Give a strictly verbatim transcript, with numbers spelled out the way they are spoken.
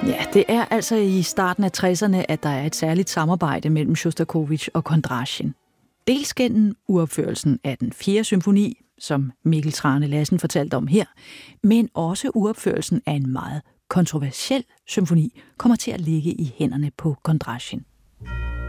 Ja, det er altså i starten af tresserne, at der er et særligt samarbejde mellem Sjostakovitj og Kondrasjin. Dels gennem uopførelsen af den fjerde symfoni, som Mikkel Trane Lassen fortalte om her, men også uopførelsen af en meget kontroversiel symfoni kommer til at ligge i hænderne på Kondrasjin.